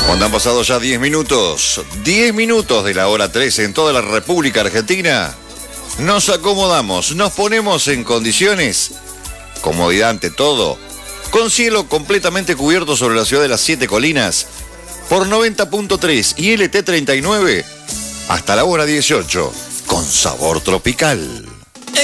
Cuando han pasado ya 10 minutos, 10 minutos de la hora 13 en toda la República Argentina, nos acomodamos, nos ponemos en condiciones, comodidad ante todo, con cielo completamente cubierto sobre la ciudad de las 7 colinas, por 90.3 y LT39, hasta la hora 18, con sabor tropical.